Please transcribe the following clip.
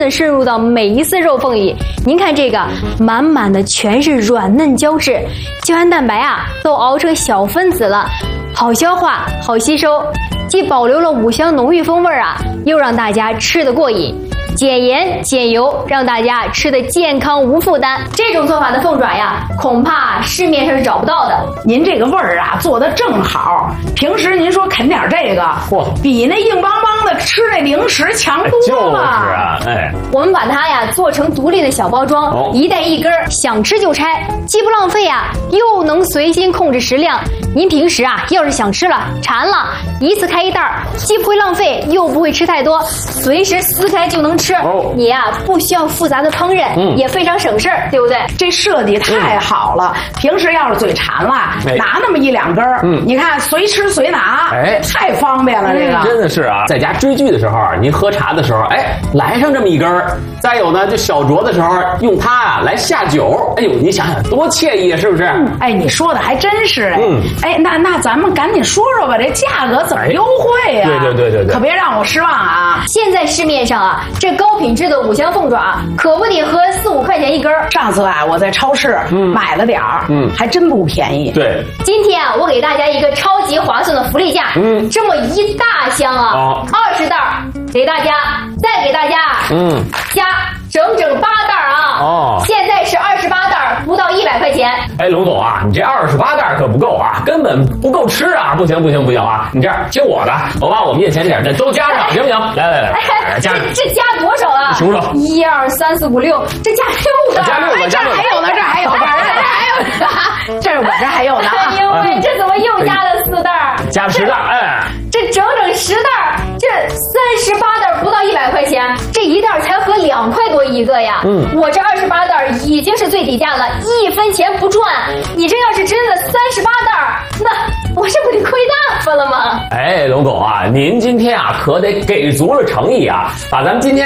渗入到每一丝肉缝里。您看这个，满满的全是软嫩胶质，胶原蛋白啊都熬成小分子了，好消化，好吸收，既保留了五香浓郁风味啊，又让大家吃得过瘾。减盐减油，让大家吃得健康无负担。这种做法的凤爪呀，恐怕市面上是找不到的。 您这个味儿啊，做的正好。平时您说啃点这个，比那硬邦邦的吃那零食强多了。 就是啊，哎， 我们把它呀做成独立的小包装，一袋一根，想吃就拆，既不浪费呀，又能随心控制食量。您平时啊，要是想吃了馋了，一次开一袋，既不会浪费，又不会吃太多，随时撕开就能吃。你呀不需要复杂的烹饪，也非常省事儿，对不对？ 这设计太好了。平时要是嘴馋了，拿那么一两根，你看随吃随拿，太方便了。这个真的是啊，在家追剧的时候，您喝茶的时候，来上这么一根儿。再有呢，就小酌的时候用它啊来下酒，哎呦，你想想多惬意啊，是不是？ 你说的还真是那咱们赶紧说说吧，这价格怎么优惠呀？ 对， 可别让我失望啊！ 现在市面上啊，这高品质的五香凤爪可不得合4、5块钱一根。 上次啊，我在超市买了点儿，还真不便宜。 对， 今天啊，我给大家一个超级划算的福利价，这么一大箱啊，20袋，给大家，再给大家，加整整8袋啊！现在是28袋，不到100块钱。 龙总啊，你这28袋可不够啊，根本不够吃啊！不行啊！你这样听我的，我把我面前点的都加上，行不行？来，加上。 这加多少啊？ 数数 ，1、2、3、4、5、6，这加6袋。 加6个， 这还有呢，这还有呢，这我这还有呢。 哎呦喂，这怎么又加了4袋？ 加10袋， 这整整10袋，这38袋不到100块钱，这一袋才合2块多一个呀。我这28袋已经是最底价了，1分钱不赚。你这要是真的38袋，那我这不得亏大发了吗？ 龙总啊，您今天啊可得给足了诚意啊，把咱们今天